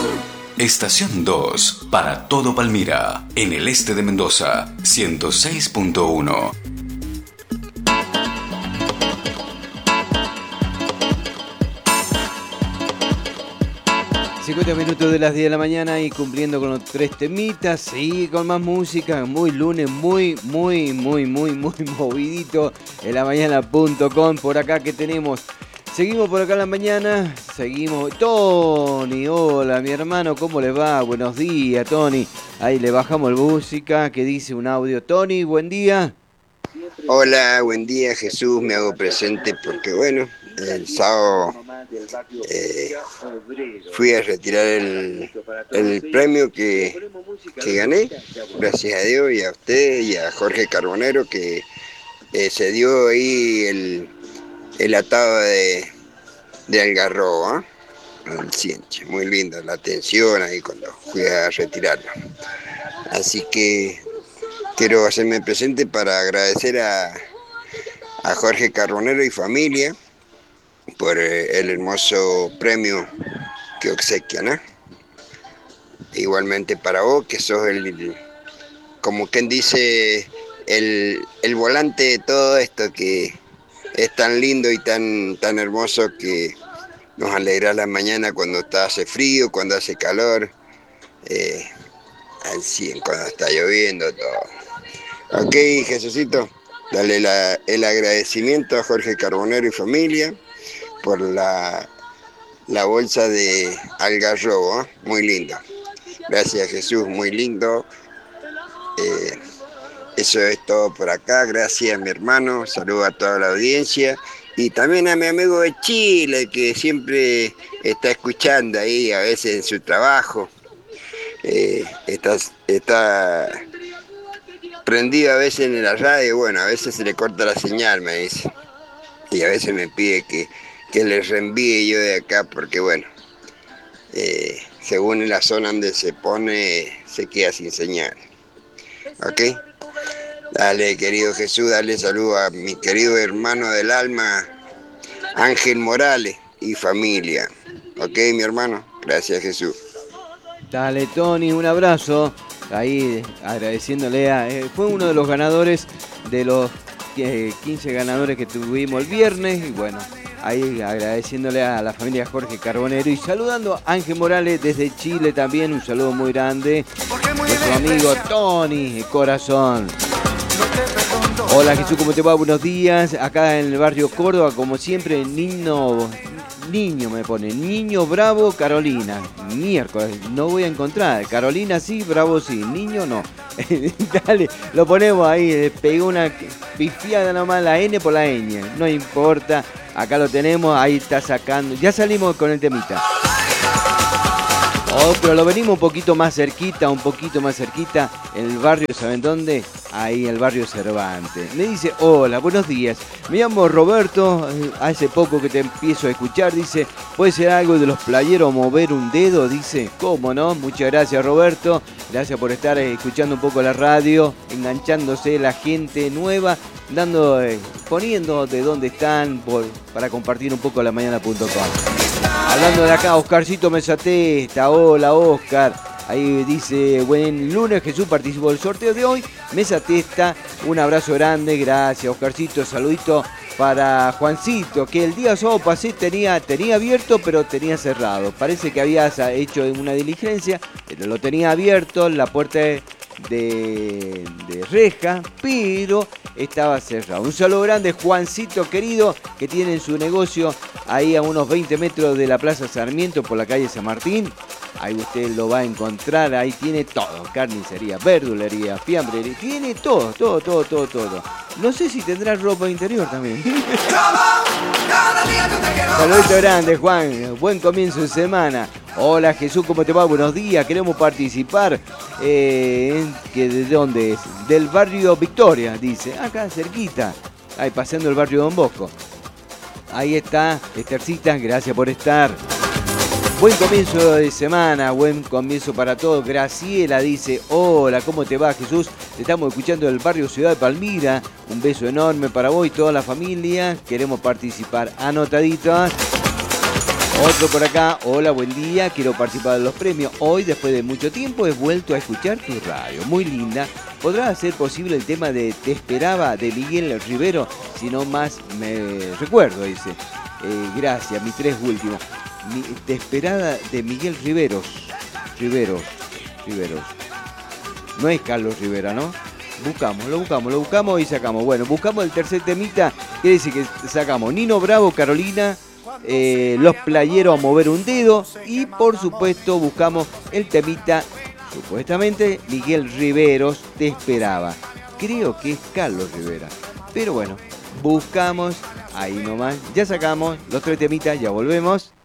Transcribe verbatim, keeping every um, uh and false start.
Estación dos, para todo Palmira, en el este de Mendoza, ciento seis punto uno. cincuenta minutos de las diez de la mañana y cumpliendo con los tres temitas, sí, con más música, muy lunes, muy, muy, muy, muy, muy movidito en la mañana punto com. Por acá que tenemos, seguimos por acá en la mañana, seguimos. Tony, hola mi hermano, ¿cómo le va? Buenos días, Tony. Ahí le bajamos la música que dice un audio. Tony, buen día. Hola, buen día Jesús, me hago presente porque bueno, el sábado eh, fui a retirar el, el premio que, que gané, gracias a Dios y a usted y a Jorge Carbonero que eh, se dio ahí el, el atado de, de algarrobo, ¿eh? Al cienche, muy lindo la atención ahí cuando fui a retirarlo. Así que quiero hacerme presente para agradecer a, a Jorge Carbonero y familia por eh, el hermoso premio que obsequian, ¿eh? Igualmente para vos, que sos el, como quien dice, el, el volante de todo esto que es tan lindo y tan, tan hermoso que nos alegra la mañana cuando está, hace frío, cuando hace calor, eh, al cien, cuando está lloviendo, todo. Ok, Jesucito, dale la, el agradecimiento a Jorge Carbonero y familia por la, la bolsa de algarrobo, ¿eh? Muy lindo. Gracias Jesús, muy lindo. Eh, eso es todo por acá, gracias mi hermano, saludo a toda la audiencia y también a mi amigo de Chile que siempre está escuchando ahí a veces en su trabajo. Eh, está, está prendido a veces en la radio, bueno, a veces se le corta la señal, me dice. Y a veces me pide que, que le reenvíe yo de acá, porque bueno, eh, según la zona donde se pone, se queda sin señal. ¿Ok? Dale, querido Jesús, dale saludo a mi querido hermano del alma, Ángel Morales y familia. ¿Ok, mi hermano? Gracias, Jesús. Dale, Tony, un abrazo. Ahí agradeciéndole a... Eh, fue uno de los ganadores de los eh, quince ganadores que tuvimos el viernes. Y bueno, ahí agradeciéndole a la familia Jorge Carbonero y saludando a Ángel Morales desde Chile también. Un saludo muy grande. Nuestro amigo Tony, corazón. Hola Jesús, ¿cómo te va? Buenos días. Acá en el barrio Córdoba, como siempre, niño... Niño me pone, Niño Bravo Carolina. Miércoles, no voy a encontrar. Carolina sí, Bravo sí, Niño no. Dale, lo ponemos ahí, pegó una pifiada nomás la N por la ñ. No importa, acá lo tenemos, ahí está sacando. Ya salimos con el temita. Oh, pero lo venimos un poquito más cerquita, un poquito más cerquita, en el barrio, ¿saben dónde? Ahí, en el barrio Cervantes. Me dice, hola, buenos días. Me llamo Roberto, hace poco que te empiezo a escuchar, dice, ¿puede ser algo de los playeros mover un dedo? Dice, ¿cómo no? Muchas gracias, Roberto. Gracias por estar escuchando un poco la radio, enganchándose la gente nueva, dando, eh, poniendo de dónde están por, para compartir un poco la mañana punto com. Hablando de acá, Oscarcito Mesatesta, hola Oscar, ahí dice, buen lunes, Jesús participó del sorteo de hoy, Mesatesta, un abrazo grande, gracias Oscarcito, saludito para Juancito, que el día sábado pasé tenía, tenía abierto pero tenía cerrado, parece que habías hecho una diligencia, pero lo tenía abierto, la puerta de, de, de reja, pero estaba cerrado. Un saludo grande, Juancito querido, que tiene su negocio ahí a unos veinte metros de la Plaza Sarmiento por la calle San Martín. Ahí usted lo va a encontrar, ahí tiene todo, carnicería, verdulería, fiambrería, tiene todo, todo, todo, todo, todo. No sé si tendrá ropa interior también. Saludito grande, Juan, buen comienzo de semana. Hola Jesús, ¿cómo te va? Buenos días, queremos participar. Eh, ¿de dónde es? Del barrio Victoria, dice, acá cerquita, ahí pasando el barrio Don Bosco. Ahí está, Estercita, gracias por estar. Buen comienzo de semana, buen comienzo para todos. Graciela dice, hola, ¿cómo te va, Jesús? Te estamos escuchando del barrio Ciudad de Palmira. Un beso enorme para vos y toda la familia. Queremos participar. Anotadito. Otro por acá, hola, buen día, quiero participar de los premios. Hoy, después de mucho tiempo, he vuelto a escuchar tu radio, muy linda. ¿Podrá hacer posible el tema de Te Esperaba de Miguel Rivero? Si no más me recuerdo, dice. Eh, gracias, mis tres últimos. Mi, Te Esperaba de Miguel Riveros. Riveros, Riveros. No es Carlos Rivera, ¿no? Buscamos, lo buscamos, lo buscamos y sacamos. Bueno, buscamos el tercer temita, quiere decir que sacamos Nino Bravo, Carolina... Eh, los playeros a mover un dedo y por supuesto buscamos el temita, supuestamente Miguel Riveros, Te Esperaba. Creo que es Carlos Rivera, pero bueno, buscamos ahí nomás, ya sacamos los tres temitas, ya volvemos.